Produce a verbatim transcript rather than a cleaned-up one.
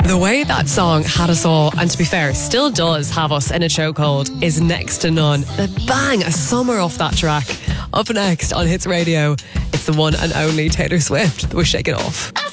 The way that song had us all, and to be fair, still does have us in a chokehold, is next to none. The bang, a summer off that track. Up next on Hits Radio, it's the one and only Taylor Swift with Shake It Off.